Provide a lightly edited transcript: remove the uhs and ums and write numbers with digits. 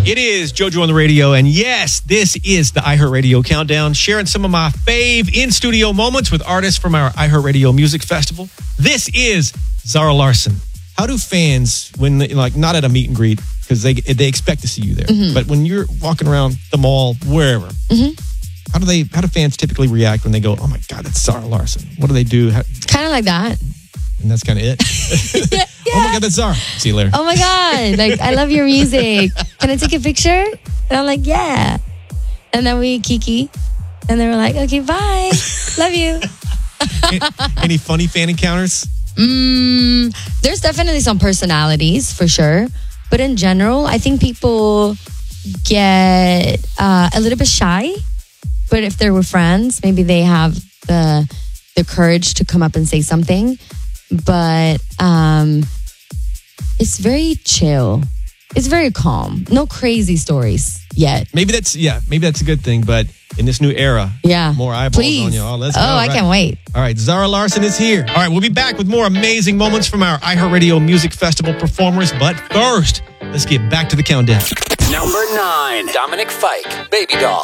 It is JoJo on the radio, and yes, this is the iHeartRadio Countdown, sharing some of my fave in-studio moments with artists from our iHeartRadio Music Festival. This is Zara Larsson. How do fans, when not at a meet and greet, because they expect to see you there, but when you're walking around the mall, wherever, how do fans typically react when they go, "Oh my God, it's Zara Larsson"? What do they do? Kind of like that. And that's kind of it. Yeah. Oh my God, that's Zara. See you later. Oh my God, I love your music. Can I take a picture? And I'm like, yeah. And then we kiki, and they were like, okay, bye. Love you. Any funny fan encounters? There's definitely some personalities for sure, but in general, I think people get a little bit shy. But if they're with friends, maybe they have the courage to come up and say something. But it's very chill. It's very calm. No crazy stories yet. Maybe that's a good thing. But in this new era, more eyeballs on you. Oh, let's go. I can't wait. All right, Zara Larsson is here. All right, we'll be back with more amazing moments from our iHeartRadio Music Festival performers. But first, let's get back to the countdown. Number 9, Dominic Fike, Baby Doll.